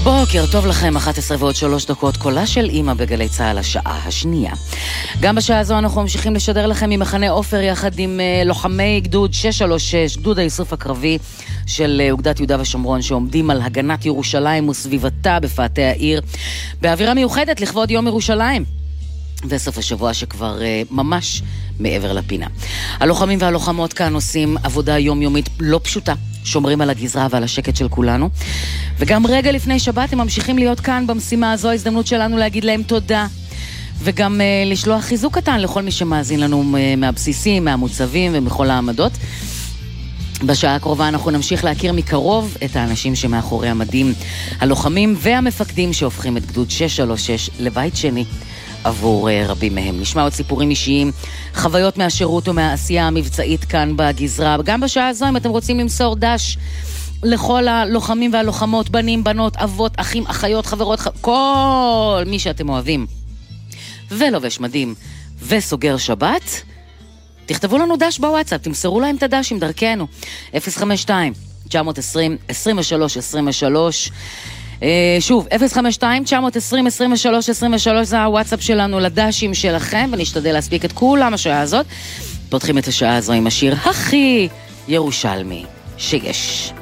בוקר טוב לכם, 11:03, קולה של אמא בגלי צהל, השעה השנייה. גם בשעה הזו אנחנו ממשיכים לשדר לכם ממחנה עופר יחד עם לוחמי גדוד 636, גדוד האיסוף הקרבי של אוגדת יהודה ושומרון, שעומדים על הגנת ירושלים וסביבתה בפאתי העיר, באווירה מיוחדת לכבוד יום ירושלים. וסוף השבוע שכבר ממש מעבר לפינה. הלוחמים והלוחמות כאן עושים עבודה יומיומית לא פשוטה, שומרים על הגזרה ועל השקט של כולנו, וגם רגע לפני שבת הם ממשיכים להיות כאן במשימה הזו. ההזדמנות שלנו להגיד להם תודה, וגם לשלוח חיזוק קטן לכל מי שמאזין לנו מהבסיסים, מהמוצבים ומכל העמדות. בשעה הקרובה אנחנו נמשיך להכיר מקרוב את האנשים שמאחורי המדים, הלוחמים והמפקדים שהופכים את גדוד 636 לבית שני עבור רבים מהם. נשמע עוד סיפורים אישיים, חוויות מהשירות ומהעשייה המבצעית כאן בגזרה. גם בשעה הזו, אם אתם רוצים למסור דש לכל הלוחמים והלוחמות, בנים, בנות, אבות, אחים, אחיות, חברות, כל מי שאתם אוהבים ולובש מדים וסוגר שבת, תכתבו לנו דש בוואטסאפ, תמסרו להם את הדש עם דרכנו 052-920-2323. שוב, 052-920-2323 זה הוואטסאפ שלנו לדשים שלכם, ונשתדל להספיק את כולם השעה הזאת. פותחים את השעה הזו עם השיר הכי ירושלמי שיש.